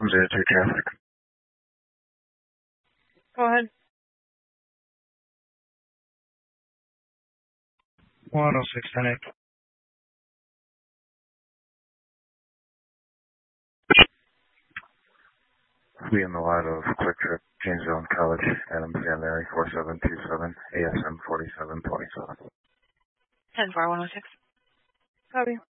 Zero 2 traffic. Go ahead. 10610. We in the light of Quick Trip, Janesville College, Adams Van Mary 4727, ASM 4727. 10-4-106. Copy.